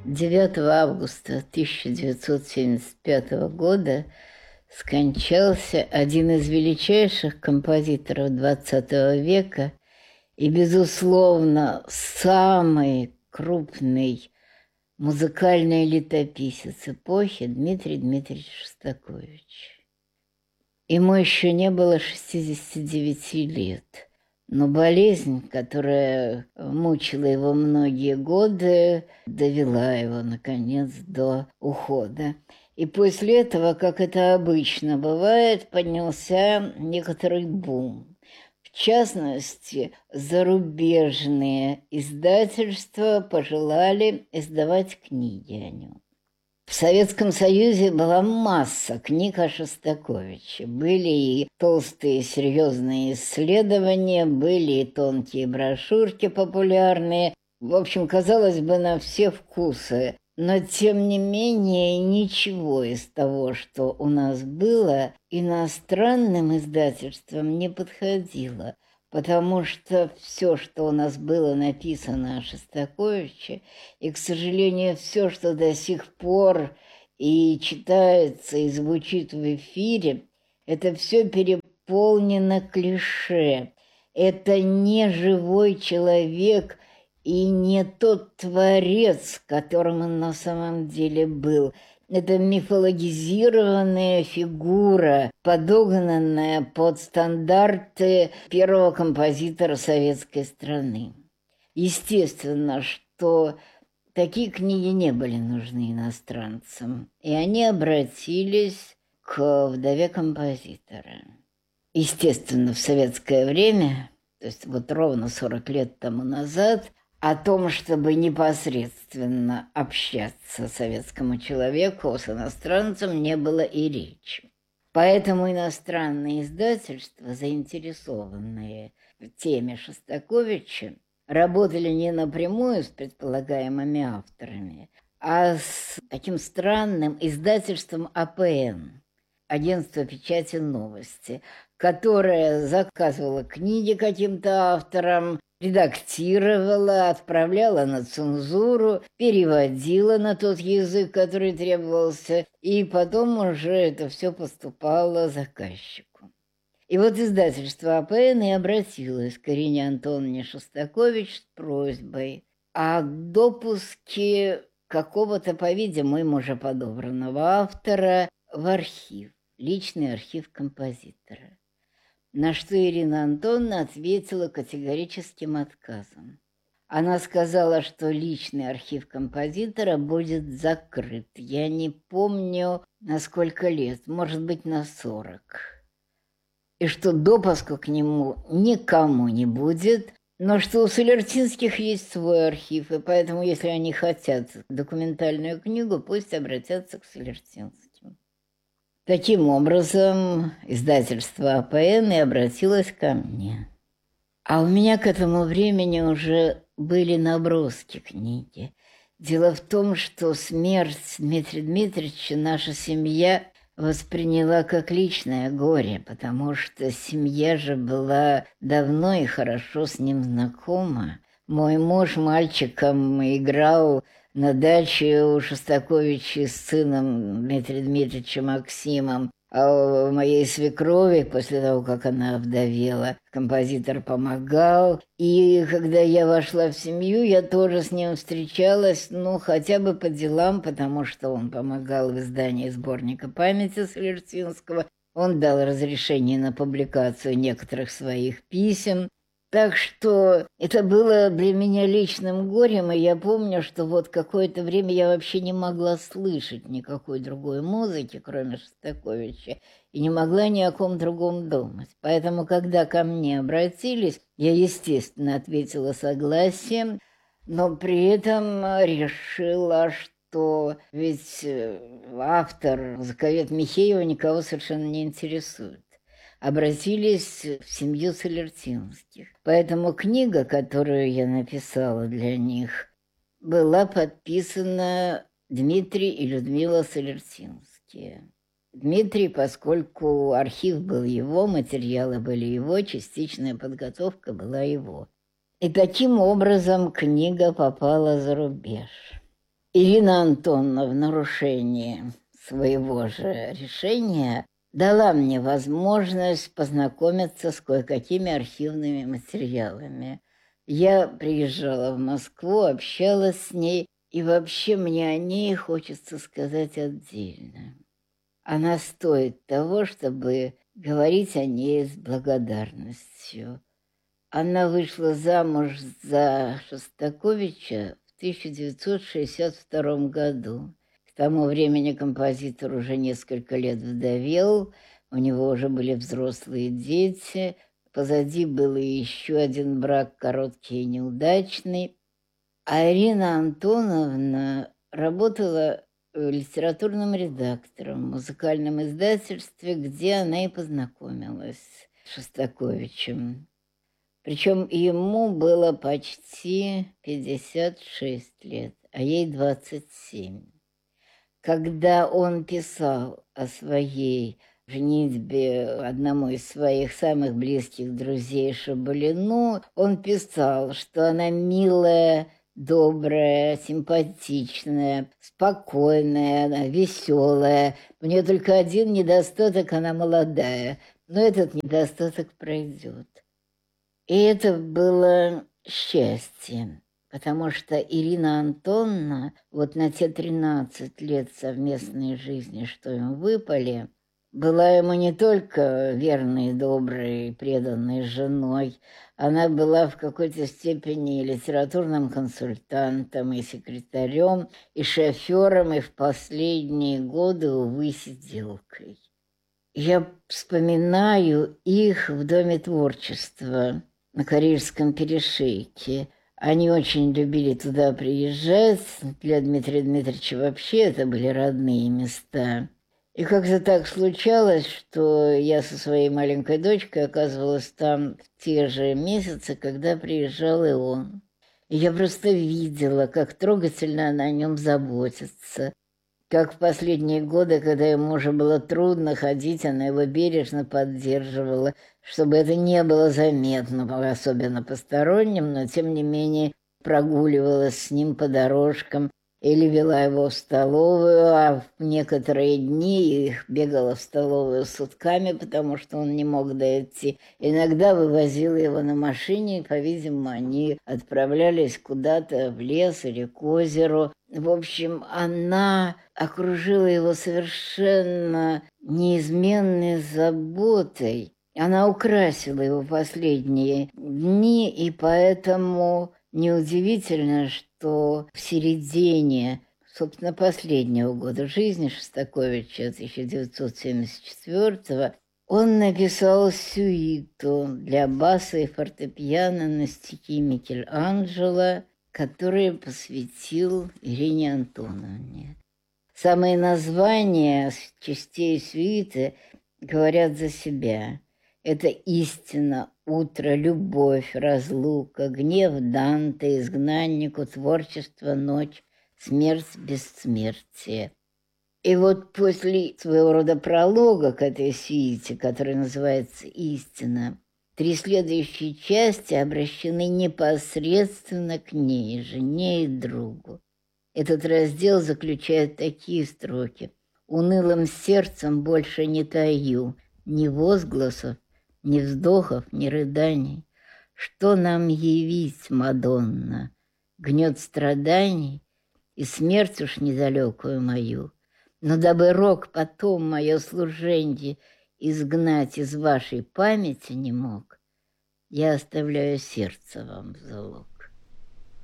9 августа 1975 года скончался один из величайших композиторов XX века и, безусловно, самый крупный музыкальный летописец эпохи Дмитрий Дмитриевич Шостакович. Ему еще не было 69 лет. Но болезнь, которая мучила его многие годы, довела его, наконец, до ухода. И после этого, как это обычно бывает, поднялся некоторый бум. В частности, зарубежные издательства пожелали издавать книги о нем. В Советском Союзе была масса книг о Шостаковиче. Были и толстые серьезные исследования, были и тонкие брошюрки популярные. В общем, казалось бы, на все вкусы. Но, тем не менее, ничего из того, что у нас было, иностранным издательствам не подходило. Потому что все, что у нас было написано о Шостаковиче, и, к сожалению, все, что до сих пор и читается, и звучит в эфире, это все переполнено клише. Это не живой человек и не тот творец, которым он на самом деле был. Это мифологизированная фигура, подогнанная под стандарты первого композитора советской страны. Естественно, что такие книги не были нужны иностранцам, и они обратились к вдове композитора. Естественно, в советское время, то есть вот ровно 40 лет тому назад, о том, чтобы непосредственно общаться советскому человеку с иностранцем, не было и речи. Поэтому иностранные издательства, заинтересованные в теме Шостаковича, работали не напрямую с предполагаемыми авторами, а с таким странным издательством АПН, Агентство печати новости, которое заказывало книги каким-то авторам, редактировала, отправляла на цензуру, переводила на тот язык, который требовался, и потом уже это все поступало заказчику. И вот издательство АПН и обратилось к Ирине Антоновне Шостакович с просьбой о допуске какого-то, по-видимому, уже подобранного автора в архив, личный архив композитора. На что Ирина Антоновна ответила категорическим отказом. Она сказала, что личный архив композитора будет закрыт. Я не помню, на сколько лет, может быть, на 40. И что допуска к нему никому не будет, но что у Солертинских есть свой архив, и поэтому, если они хотят документальную книгу, пусть обратятся к Солертинским. Таким образом, издательство АПН и обратилось ко мне. А у меня к этому времени уже были наброски книги. Дело в том, что смерть Дмитрия Дмитриевича наша семья восприняла как личное горе, потому что семья же была давно и хорошо с ним знакома. Мой муж мальчиком играл на даче у Шостаковича с сыном Дмитрия Дмитриевича Максимом, а у моей свекрови, после того, как она овдовела, композитор помогал. И когда я вошла в семью, я тоже с ним встречалась, хотя бы по делам, потому что он помогал в издании сборника памяти Солертинского. Он дал разрешение на публикацию некоторых своих писем. Так что это было для меня личным горем, и я помню, что вот какое-то время я вообще не могла слышать никакой другой музыки, кроме Шостаковича, и не могла ни о ком другом думать. Поэтому, когда ко мне обратились, я, естественно, ответила согласием, но при этом решила, что ведь автор Заковед Михеева никого совершенно не интересует. Обратились в семью Солертинских. Поэтому книга, которую я написала для них, была подписана Дмитрий и Людмила Солертинские. Дмитрий, поскольку архив был его, материалы были его, частичная подготовка была его. И таким образом книга попала за рубеж. Ирина Антоновна в нарушении своего же решения дала мне возможность познакомиться с кое-какими архивными материалами. Я приезжала в Москву, общалась с ней, и вообще мне о ней хочется сказать отдельно. Она стоит того, чтобы говорить о ней с благодарностью. Она вышла замуж за Шостаковича в 1962 году. К тому времени композитор уже несколько лет вдовел, у него уже были взрослые дети, позади был еще один брак, короткий и неудачный. А Ирина Антоновна работала литературным редактором в музыкальном издательстве, где она и познакомилась с Шостаковичем. Причем ему было почти 56 лет, а ей 27. Когда он писал о своей женитьбе одному из своих самых близких друзей Шабалину, он писал, что она милая, добрая, симпатичная, спокойная, веселая. У нее только один недостаток — она молодая, но этот недостаток пройдет. И это было счастье, потому что Ирина Антоновна вот на те 13 лет совместной жизни, что им выпали, была ему не только верной, доброй, преданной женой, она была в какой-то степени и литературным консультантом, и секретарем, и шофером, и в последние годы, увы, сиделкой. Я вспоминаю их в Доме творчества на Карельском перешейке. Они очень любили туда приезжать. Для Дмитрия Дмитриевича вообще это были родные места. И как-то так случалось, что я со своей маленькой дочкой оказывалась там в те же месяцы, когда приезжал и он. И я просто видела, как трогательно она о нем заботится. Как в последние годы, когда ему уже было трудно ходить, она его бережно поддерживала, чтобы это не было заметно, особенно посторонним, но тем не менее прогуливалась с ним по дорожкам или вела его в столовую, а в некоторые дни их бегала в столовую с сутками, потому что он не мог дойти. Иногда вывозила его на машине, и, по-видимому, они отправлялись куда-то в лес или к озеру. В общем, она окружила его совершенно неизменной заботой. Она украсила его последние дни, и поэтому неудивительно, что в середине, собственно, последнего года жизни Шостаковича, 1974-го, он написал сюиту для баса и фортепиано на стихи Микеланджело, который посвятил Ирине Антоновне. Самые названия частей сюиты говорят за себя. Это истина, утро, любовь, разлука, гнев Данте, изгнаннику, творчество, ночь, смерть, бессмертие. И вот после своего рода пролога к этой сюите, который называется «Истина», 3 следующие части обращены непосредственно к ней, жене и другу. Этот раздел заключает такие строки: «Унылым сердцем больше не таю ни возгласов, ни вздохов, ни рыданий. Что нам явить, Мадонна? Гнет страданий и смерть уж недалекую мою. Но дабы рок потом мое служенье изгнать из вашей памяти не мог, я оставляю сердце вам в залог».